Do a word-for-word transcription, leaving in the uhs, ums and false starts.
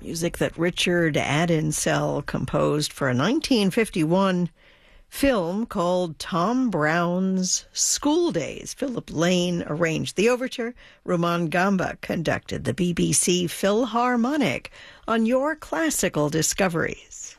music that Richard Addinsell composed for a nineteen fifty-one film called Tom Brown's School Days. Philip Lane arranged the overture. Rumaan Gamba conducted the B B C Philharmonic on Your Classical Discoveries.